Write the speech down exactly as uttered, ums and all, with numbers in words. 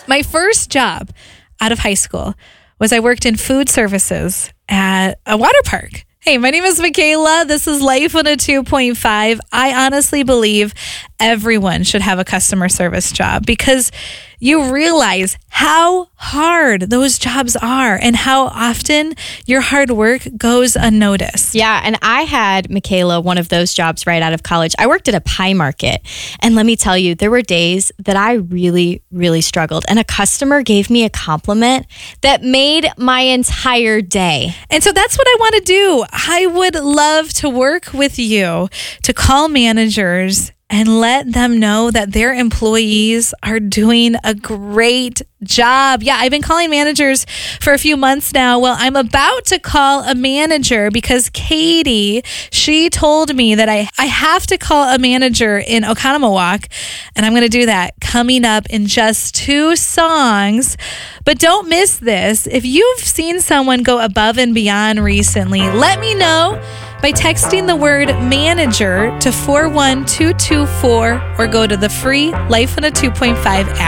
My first job out of high school was I worked in food services at a water park. Hey, my name is Michaela. This is Life on a two point five. I honestly believe everyone should have a customer service job because you realize how hard those jobs are and how often your hard work goes unnoticed. Yeah, and I had, Michaela, one of those jobs right out of college. I worked at a pie market. And let me tell you, there were days that I really, really struggled. And a customer gave me a compliment that made my entire day. And so that's what I want to do. I would love to work with you to call managers and let them know that their employees are doing a great job. Yeah, I've been calling managers for a few months now. Well, I'm about to call a manager because Katie, she told me that I, I have to call a manager in Oconomowoc, and I'm going to do that coming up in just two songs. But don't miss this. If you've seen someone go above and beyond recently, let me know by texting the word manager to four one two two four or go to the free Life on a two point five app.